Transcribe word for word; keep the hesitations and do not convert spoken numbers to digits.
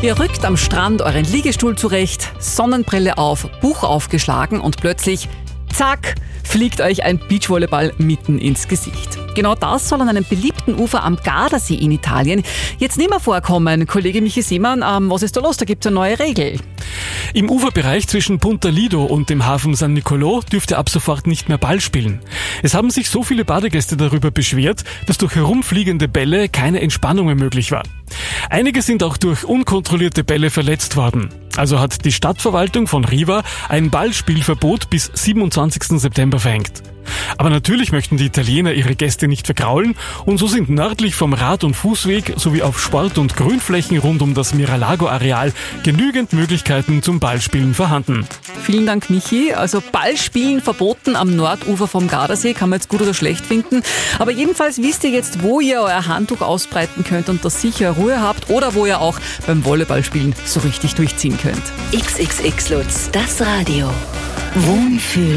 Ihr rückt am Strand euren Liegestuhl zurecht, Sonnenbrille auf, Buch aufgeschlagen und plötzlich, zack, fliegt euch ein Beachvolleyball mitten ins Gesicht. Genau das soll an einem beliebten Ufer am Gardasee in Italien jetzt nicht mehr vorkommen. Kollege Michi Seemann, ähm, was ist da los? Da gibt es eine neue Regel. Im Uferbereich zwischen Punta Lido und dem Hafen San Nicolò dürfte ab sofort nicht mehr Ball spielen. Es haben sich so viele Badegäste darüber beschwert, dass durch herumfliegende Bälle keine Entspannung mehr möglich war. Einige sind auch durch unkontrollierte Bälle verletzt worden. Also hat die Stadtverwaltung von Riva ein Ballspielverbot bis siebenundzwanzigsten September verhängt. Aber natürlich möchten die Italiener ihre Gäste nicht vergraulen und so sind nördlich vom Rad- und Fußweg sowie auf Sport- und Grünflächen rund um das Miralago-Areal genügend Möglichkeiten zum Ballspielen vorhanden. Vielen Dank, Michi. Also Ballspielen verboten am Nordufer vom Gardasee, kann man jetzt gut oder schlecht finden. Aber jedenfalls wisst ihr jetzt, wo ihr euer Handtuch ausbreiten könnt und das sicher Ruhe habt oder wo ihr auch beim Volleyballspielen so richtig durchziehen könnt. X X X Lutz, das Radio. Wohnfühl.